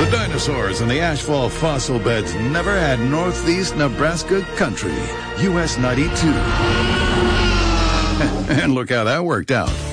dinosaurs and the ashfall fossil beds never had Northeast Nebraska country. US 92. And look how that worked out.